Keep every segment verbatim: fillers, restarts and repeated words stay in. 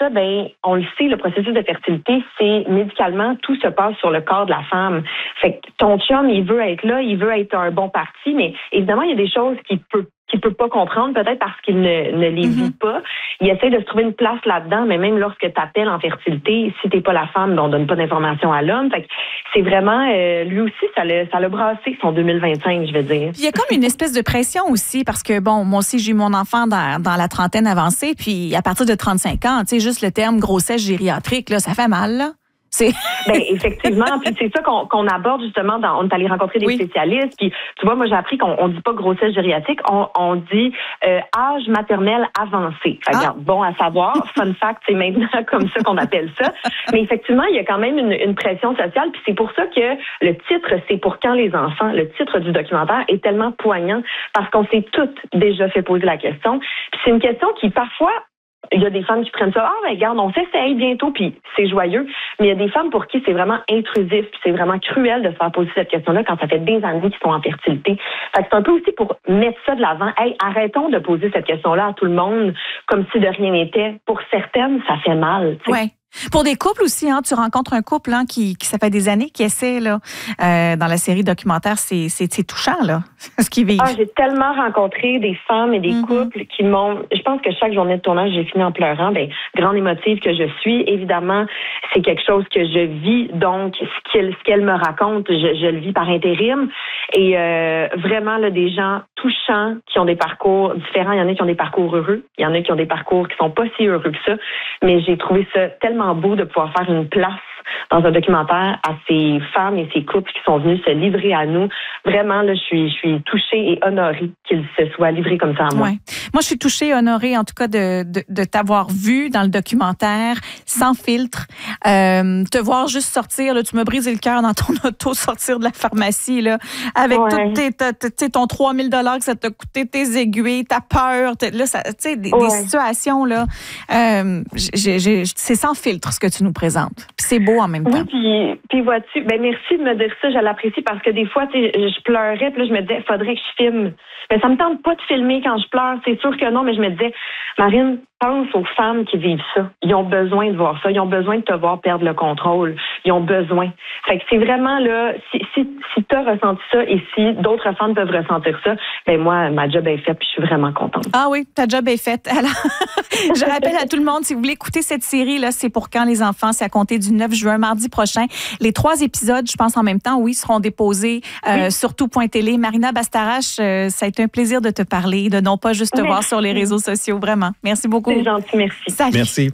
ça, ben, on le sait, le processus de fertilité, c'est médicalement, tout se passe sur le corps de la femme. Fait que ton chum, il veut être là, il veut être un bon parti, mais évidemment, il y a des choses qu'il peut qu'il peut pas comprendre, peut-être parce qu'il ne, ne les vit pas. Il essaie de se trouver une place là-dedans, mais même lorsque tu appelles en fertilité, si t'es pas la femme, ben, on donne pas d'informations à l'homme. Fait que c'est vraiment, euh, lui aussi, ça l'a, ça l'a brassé son deux mille vingt-cinq, je veux dire. Puis il y a comme une espèce de pression aussi, parce que, bon, moi aussi, j'ai eu mon enfant dans, dans la trentaine avancée, puis à partir de trente-cinq ans, tu sais, juste le terme grossesse gériatrique, là, ça fait mal, là. C'est... Ben, effectivement, puis c'est ça qu'on, qu'on aborde justement dans, on est allé rencontrer des oui. spécialistes, puis tu vois, moi j'ai appris qu'on on dit pas grossesse gériatrique, on, on dit euh, âge maternel avancé. Fait, ah. regarde, bon à savoir, fun fact, c'est maintenant comme ça qu'on appelle ça. Mais effectivement, il y a quand même une, une pression sociale, puis c'est pour ça que le titre, c'est pour quand les enfants, le titre du documentaire est tellement poignant, parce qu'on s'est toutes déjà fait poser la question. Puis c'est une question qui parfois, il y a des femmes qui prennent ça, ah, ben, regarde, on s'essaye bientôt, puis c'est joyeux. Mais il y a des femmes pour qui c'est vraiment intrusif, puis c'est vraiment cruel de se faire poser cette question-là quand ça fait des années qu'ils sont en fertilité. Fait que c'est un peu aussi pour mettre ça de l'avant. Hey, arrêtons de poser cette question-là à tout le monde comme si de rien n'était. Pour certaines, ça fait mal. T'sais. Ouais. Pour des couples aussi, hein, tu rencontres un couple hein, qui, qui, ça fait des années, qui essaie là, euh, dans la série documentaire, c'est, c'est, c'est touchant, là, ce qu'ils vivent. Ah, j'ai tellement rencontré des femmes et des mm-hmm. couples qui m'ont... Je pense que chaque journée de tournage, j'ai fini en pleurant. Ben, grande émotive que je suis. Évidemment, c'est quelque chose que je vis, donc ce qu'elle, ce qu'elle me raconte, je, je le vis par intérim. Et euh, vraiment, là, des gens touchants qui ont des parcours différents. Il y en a qui ont des parcours heureux. Il y en a qui ont des parcours qui sont pas si heureux que ça. Mais j'ai trouvé ça tellement beau de pouvoir faire une place dans un documentaire à ces femmes et ces couples qui sont venus se livrer à nous. Vraiment, là, je suis, je suis touchée et honorée qu'ils se soient livrés comme ça à moi. Ouais. Moi, je suis touchée et honorée, en tout cas, de, de, de t'avoir vu dans le documentaire, sans filtre. Euh, te voir juste sortir, là, tu m'as brisé le cœur dans ton auto, sortir de la pharmacie, là, avec ouais. tout tes, ta, ta, ton trois mille dollars que ça t'a coûté, tes aiguilles, ta peur, là, ça, tu sais, des, ouais. des situations, là, euh, j'ai, j'ai, c'est sans filtre ce que tu nous présentes. Puis c'est beau en même temps. Oui, puis, puis vois-tu, ben merci de me dire ça, je l'apprécie parce que des fois, tu sais, je pleurais, puis là, je me disais, faudrait que je filme. Mais ça me tente pas de filmer quand je pleure, c'est sûr que non, mais je me disais, Marine, pense aux femmes qui vivent ça. Ils ont besoin de voir ça, ils ont besoin de te voir perdre le contrôle. Ils ont besoin. Fait que c'est vraiment là, si, si, si tu as ressenti ça et si d'autres femmes peuvent ressentir ça, ben moi, ma job est faite puis je suis vraiment contente. Ah oui, ta job est faite. Alors, je rappelle à tout le monde, si vous voulez écouter cette série, là, c'est pour quand les enfants, c'est à compter du neuf juin, mardi prochain. Les trois épisodes, je pense en même temps, oui, seront déposés euh, oui. sur tout point télé. Marina Bastarache, euh, ça a été un plaisir de te parler, de non pas juste te merci. voir sur les réseaux sociaux, vraiment. Merci beaucoup. C'est gentil, merci. Salut. Merci.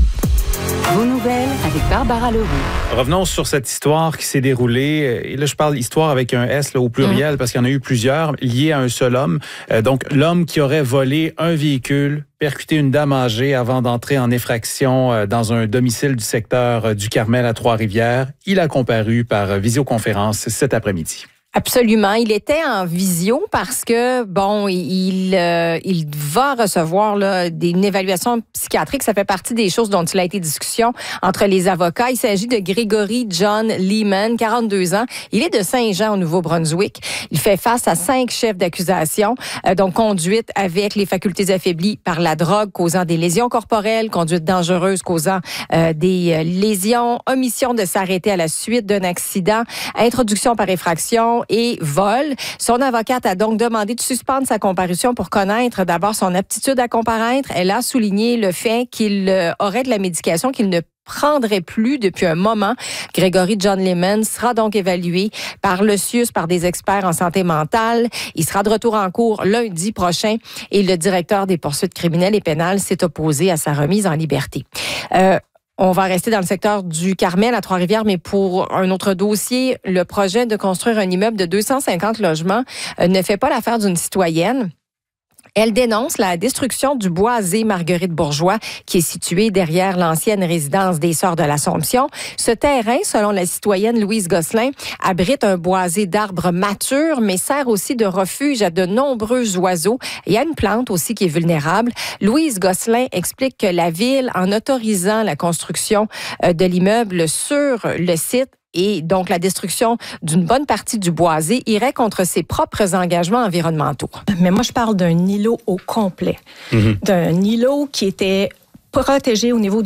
Vos nouvelles avec Barbara Leroux. Revenons sur cette histoire qui s'est déroulée. Et là, je parle histoire avec un S là, au pluriel, mmh. parce qu'il y en a eu plusieurs liés à un seul homme. Euh, donc, l'homme qui aurait volé un véhicule, percuté une dame âgée avant d'entrer en effraction euh, dans un domicile du secteur euh, du Carmel à Trois-Rivières. Il a comparu par euh, visioconférence cet après-midi. Absolument. Il était en visio parce que, bon, il, euh, il va recevoir là, des, une évaluation psychiatrique. Ça fait partie des choses dont il a été discussion entre les avocats. Il s'agit de Gregory John Lehman, quarante-deux ans. Il est de Saint-Jean, au Nouveau-Brunswick. Il fait face à cinq chefs d'accusation, euh, donc conduite avec les facultés affaiblies par la drogue, causant des lésions corporelles, conduite dangereuse, causant euh, des euh, lésions, omission de s'arrêter à la suite d'un accident, introduction par effraction, et vol. Son avocate a donc demandé de suspendre sa comparution pour connaître d'abord son aptitude à comparaître. Elle a souligné le fait qu'il aurait de la médication qu'il ne prendrait plus depuis un moment. Gregory John Lehman sera donc évalué par le C I U S, par des experts en santé mentale. Il sera de retour en cours lundi prochain et le directeur des poursuites criminelles et pénales s'est opposé à sa remise en liberté. Euh, On va rester dans le secteur du Carmel à Trois-Rivières, mais pour un autre dossier, le projet de construire un immeuble de deux cent cinquante logements euh, ne fait pas l'affaire d'une citoyenne. Elle dénonce la destruction du boisé Marguerite Bourgeois, qui est situé derrière l'ancienne résidence des Sœurs de l'Assomption. Ce terrain, selon la citoyenne Louise Gosselin, abrite un boisé d'arbres matures, mais sert aussi de refuge à de nombreux oiseaux. Il y a une plante aussi qui est vulnérable. Louise Gosselin explique que la ville, en autorisant la construction de l'immeuble sur le site, et donc la destruction d'une bonne partie du boisé irait contre ses propres engagements environnementaux. Mais moi, je parle d'un îlot au complet. Mm-hmm. D'un îlot qui était protégé au niveau du